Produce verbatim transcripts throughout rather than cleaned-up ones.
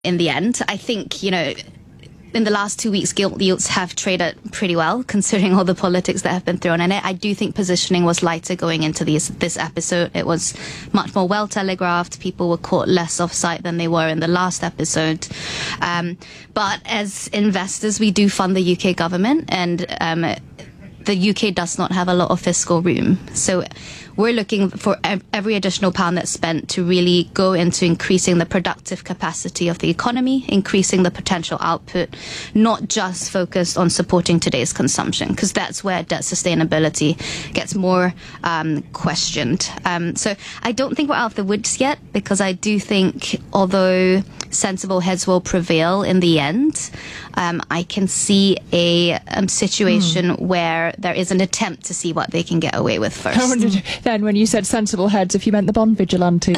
in the end. I think, you know, in the last two weeks, gilt yields have traded pretty well, considering all the politics that have been thrown in it. I do think positioning was lighter going into these, this episode. It was much more well telegraphed. People were caught less offside than they were in the last episode. Um, but as investors, we do fund the U K government, and um, the U K does not have a lot of fiscal room. So we're looking for every additional pound that's spent to really go into increasing the productive capacity of the economy, increasing the potential output, not just focused on supporting today's consumption, because that's where debt sustainability gets more um, questioned. Um, so I don't think we're out of the woods yet, because I do think, although sensible heads will prevail in the end, um, I can see a um, situation mm. where there is an attempt to see what they can get away with first. I wondered then, when you said sensible heads, if you meant the bond vigilantes.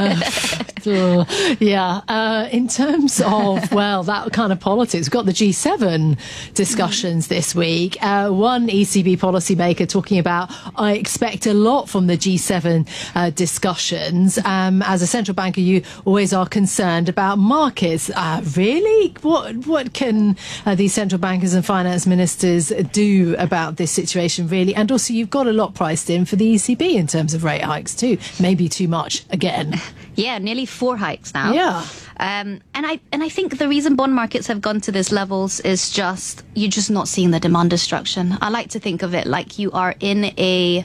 uh, yeah. Uh, in terms of, well, that kind of politics, we've got the G seven discussions this week. Uh, one E C B policymaker talking about, I expect a lot from the G seven uh, discussions. Um, as a central banker, you always are concerned about markets. Uh, really? What, what can uh, these central bankers and finance ministers do about this situation, really? And also, you've got a lot priced in for the E C B in terms of rate hikes too. Maybe too much again. Yeah, nearly four hikes now. Yeah. Um, and I and I think the reason bond markets have gone to these levels is just, you're just not seeing the demand destruction. I like to think of it like you are in a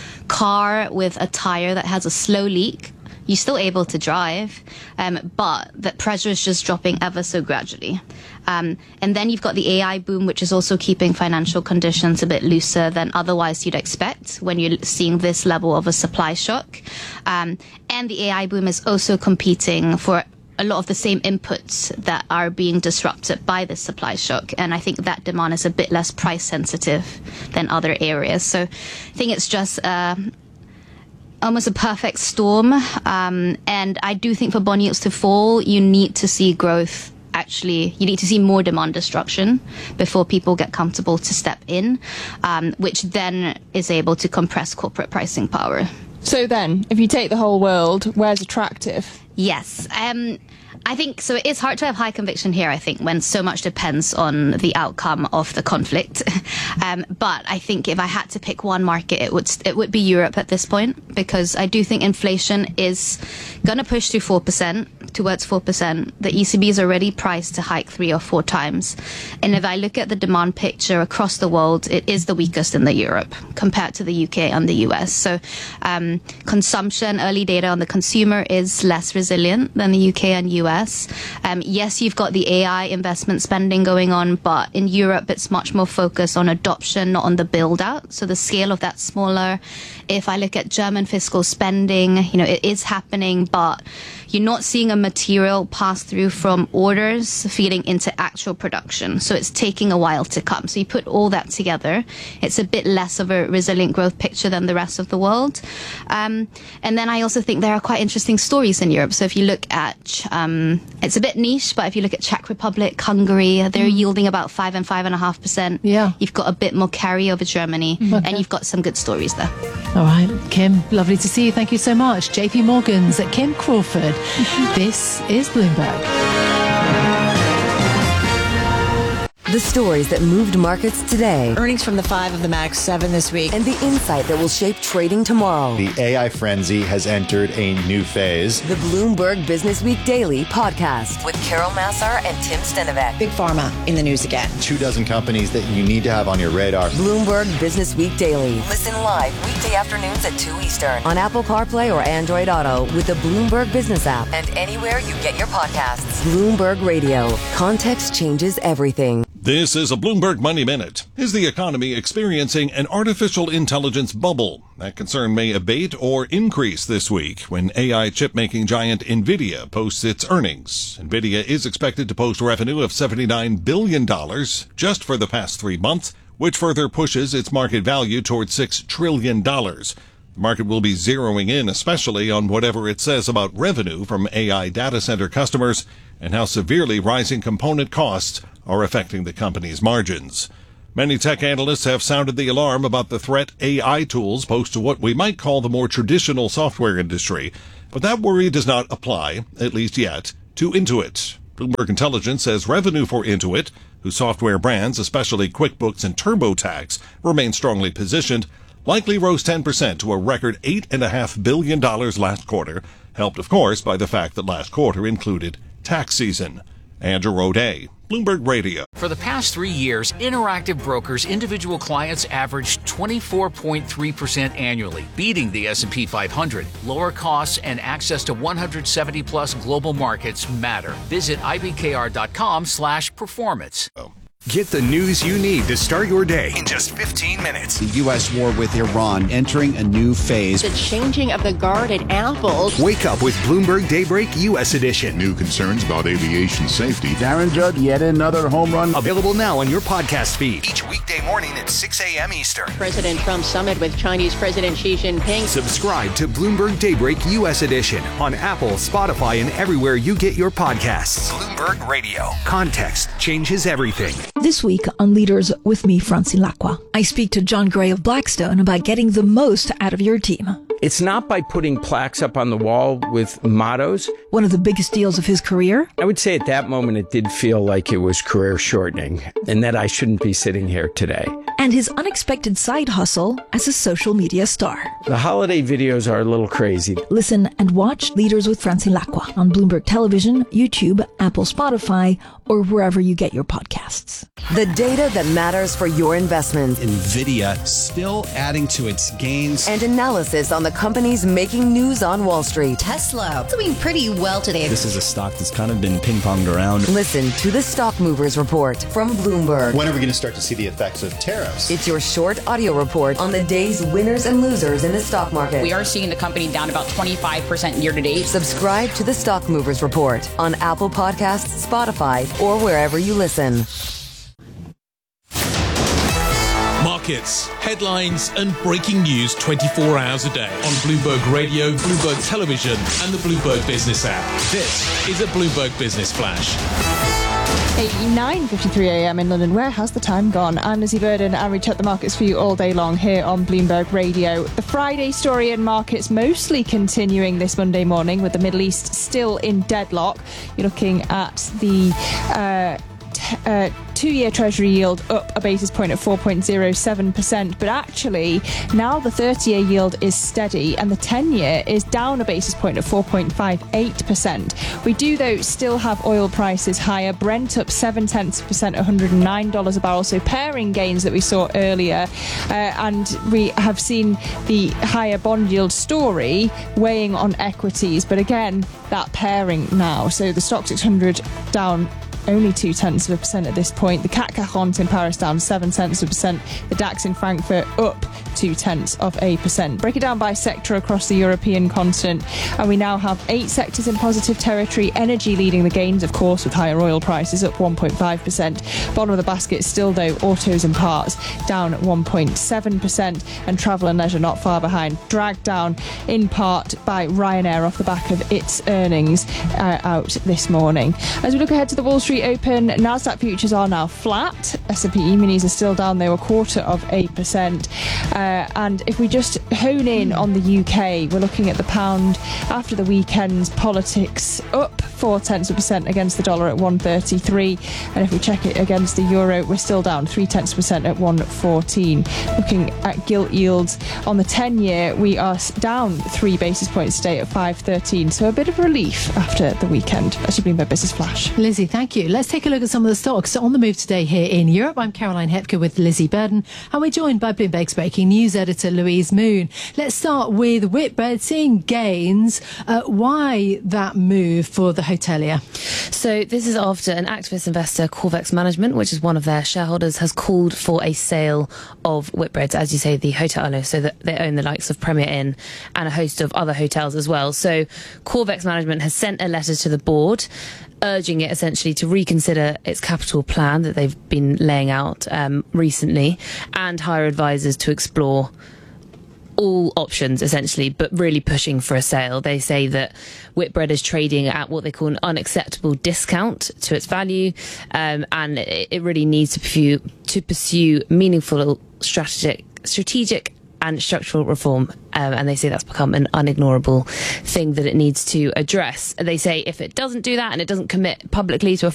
car with a tire that has a slow leak. You're still able to drive, um, but the pressure is just dropping ever so gradually. Um, and then you've got the A I boom, which is also keeping financial conditions a bit looser than otherwise you'd expect when you're seeing this level of a supply shock. Um, and the A I boom is also competing for a lot of the same inputs that are being disrupted by this supply shock. And I think that demand is a bit less price sensitive than other areas. So I think it's just uh, almost a perfect storm. Um, and I do think for bond yields to fall, you need to see growth. Actually, you need to see more demand destruction before people get comfortable to step in, um, which then is able to compress corporate pricing power. So then, if you take the whole world, where's attractive? Yes. Um, I think so. It is hard to have high conviction here, I think, when so much depends on the outcome of the conflict. um, but I think if I had to pick one market, it would it would be Europe at this point, because I do think inflation is going to push to four percent, towards four percent. The E C B is already priced to hike three or four times. And if I look at the demand picture across the world, it is the weakest in the Europe compared to the U K and the U S. So um, consumption, early data on the consumer is less resilient than the U K and U S. Um, yes, you've got the A I investment spending going on, but in Europe, it's much more focused on adoption, not on the build out. So the scale of that's smaller. If I look at German fiscal spending, you know, it is happening, but you're not seeing a material pass through from orders feeding into actual production. So it's taking a while to come. So you put all that together, it's a bit less of a resilient growth picture than the rest of the world. Um, and then I also think there are quite interesting stories in Europe. So if you look at, um, it's a bit niche, but if you look at Czech Republic, Hungary, they're mm. yielding about five and five and a half percent. Yeah. You've got a bit more carry over Germany, okay. and you've got some good stories there. All right, Kim, lovely to see you. Thank you so much. J P Morgan's Kim Crawford. This is Bloomberg. The stories that moved markets today. Earnings from the five of the Max seven this week. And the insight that will shape trading tomorrow. The A I frenzy has entered a new phase. The Bloomberg Business Week Daily podcast with Carol Massar and Tim Stenovec. Big Pharma in the news again. Two dozen companies that you need to have on your radar. Bloomberg Business Week Daily. Listen live weekday afternoons at two Eastern on Apple CarPlay or Android Auto with the Bloomberg Business app and anywhere you get your podcasts. Bloomberg Radio. Context changes everything. This is a Bloomberg Money Minute. Is the economy experiencing an artificial intelligence bubble? That concern may abate or increase this week when A I chip-making giant NVIDIA posts its earnings. NVIDIA is expected to post revenue of seventy-nine billion dollars just for the past three months, which further pushes its market value towards six trillion dollars. The market will be zeroing in especially on whatever it says about revenue from A I data center customers and how severely rising component costs are affecting the company's margins. Many tech analysts have sounded the alarm about the threat A I tools pose to what we might call the more traditional software industry, but that worry does not apply, at least yet, to Intuit. Bloomberg Intelligence says revenue for Intuit, whose software brands, especially QuickBooks and TurboTax, remain strongly positioned, likely rose ten percent to a record eight point five billion dollars last quarter, helped, of course, by the fact that last quarter included tax season. Andrew O'Day, Bloomberg Radio. For the past three years, Interactive Brokers individual clients averaged twenty-four point three percent annually, beating the S and P five hundred. Lower costs and access to one hundred seventy plus global markets matter. Visit ibkr.com slash performance. Get the news you need to start your day in just fifteen minutes. The U S war with Iran entering a new phase. The changing of the guard at Apple. Wake up with Bloomberg Daybreak U S Edition. New concerns about aviation safety. Darren Judd, yet another home run. Available now on your podcast feed. Each weekday morning at six a.m. Eastern. President Trump summit with Chinese President Xi Jinping. Subscribe to Bloomberg Daybreak U S Edition on Apple, Spotify, and everywhere you get your podcasts. Bloomberg Radio. Context changes everything. This week on Leaders with me, Francine Lacqua, I speak to John Gray of Blackstone about getting the most out of your team. It's not by putting plaques up on the wall with mottos. One of the biggest deals of his career? I would say at that moment it did feel like it was career shortening and that I shouldn't be sitting here today. And his unexpected side hustle as a social media star. The holiday videos are a little crazy. Listen and watch Leaders with Francine Lacqua on Bloomberg Television, YouTube, Apple, Spotify, or wherever you get your podcasts. The data that matters for your investment. NVIDIA still adding to its gains. And analysis on the companies making news on Wall Street. Tesla doing pretty well today. This is a stock that's kind of been ping-ponged around. Listen to the Stock Movers Report from Bloomberg. When are we going to start to see the effects of tariffs? It's your short audio report on the day's winners and losers in the stock market. We are seeing the company down about twenty-five percent year to date. Subscribe to the Stock Movers Report on Apple Podcasts, Spotify, or wherever you listen. Markets, headlines, and breaking news twenty-four hours a day on Bloomberg Radio, Bloomberg Television, and the Bloomberg Business app. This is a Bloomberg Business Flash. nine fifty-three a.m. in London. Where has the time gone? I'm Lizzie Burden, and we check the markets for you all day long here on Bloomberg Radio. The Friday story in markets mostly continuing this Monday morning, with the Middle East still in deadlock. You're looking at the uh, t- uh, two-year Treasury yield up a basis point at four point oh seven percent, but actually now the thirty-year yield is steady and the ten-year is down a basis point at four point five eight percent. We do, though, still have oil prices higher. Brent up seven tenths of a percent at one hundred nine dollars a barrel, so pairing gains that we saw earlier. Uh, and we have seen the higher bond yield story weighing on equities, but again, that pairing now. So the Stoxx six hundred down only two tenths of a percent at this point. The C A C quarante in Paris down seven tenths of a percent. The DAX in Frankfurt up two tenths of a percent. Break it down by sector across the European continent, and we now have eight sectors in positive territory. Energy leading the gains, of course, with higher oil prices up one point five percent. Bottom of the basket still, though, autos and parts down at one point seven percent, and travel and leisure not far behind, dragged down in part by Ryanair off the back of its earnings uh, out this morning. As we look ahead to the Wall Street Open, Nasdaq futures are now flat. S and P E-minis are still down, they were a quarter of a percent. Uh, and if we just hone in on the U K, we're looking at the pound after the weekend's politics up four tenths of a percent against the dollar at one thirty-three. And if we check it against the euro, we're still down three tenths of a percent at one fourteen. Looking at gilt yields on the ten-year, we are down three basis points today at five thirteen. So a bit of relief after the weekend. That's your Bloomberg Business Flash. Lizzie, thank you. Let's take a look at some of the stocks on the move today here in Europe. I'm Caroline Hepker with Lizzie Burden, and we're joined by Bloomberg's breaking news editor Louise Moon. Let's start with Whitbread seeing gains. Uh, why that move for the hotelier? So this is after an activist investor, Corvex Management, which is one of their shareholders, has called for a sale of Whitbread, as you say, the hotel owner, so that they own the likes of Premier Inn and a host of other hotels as well. So Corvex Management has sent a letter to the board urging it essentially to reconsider its capital plan that they've been laying out um, recently, and hire advisors to explore all options essentially, but really pushing for a sale. They say that Whitbread is trading at what they call an unacceptable discount to its value, um, and it, it really needs to pursue, to pursue meaningful strategic strategic and structural reform. Um, and they say that's become an unignorable thing that it needs to address. They say if it doesn't do that and it doesn't commit publicly to a